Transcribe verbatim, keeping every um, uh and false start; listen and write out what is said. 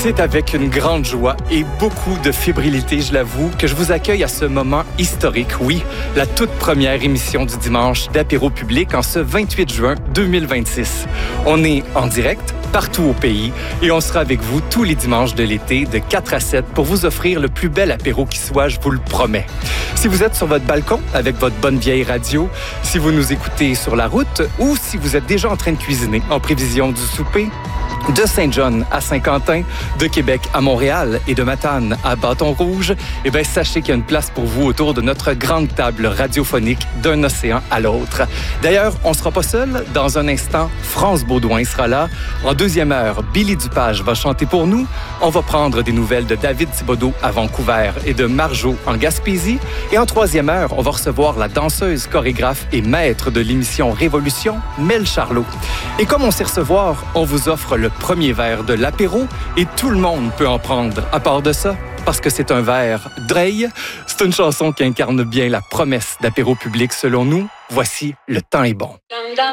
C'est avec une grande joie et beaucoup de fébrilité, je l'avoue, que je vous accueille à ce moment historique. Oui, la toute première émission du dimanche d'Apéro Public en ce vingt-huit juin deux mille vingt-six. On est en direct partout au pays et on sera avec vous tous les dimanches de l'été de quatre à sept pour vous offrir le plus bel apéro qui soit, je vous le promets. Si vous êtes sur votre balcon avec votre bonne vieille radio, si vous nous écoutez sur la route ou si vous êtes déjà en train de cuisiner en prévision du souper, de Saint-John à Saint-Quentin, de Québec à Montréal et de Matane à Bâton-Rouge, eh bien, sachez qu'il y a une place pour vous autour de notre grande table radiophonique d'un océan à l'autre. D'ailleurs, on ne sera pas seul. Dans un instant, France Baudouin sera là. En deuxième heure, Billy Dupage va chanter pour nous. On va prendre des nouvelles de David Thibodeau à Vancouver et de Marjo en Gaspésie. Et en troisième heure, on va recevoir la danseuse, chorégraphe et maître de l'émission Révolution, Mel Charlot. Et comme on sait recevoir, on vous offre le premier verre de l'apéro et tout le monde peut en prendre. À part de ça, parce que c'est un verre Drey, c'est une chanson qui incarne bien la promesse d'Apéro Public selon nous. Voici Le temps est bon.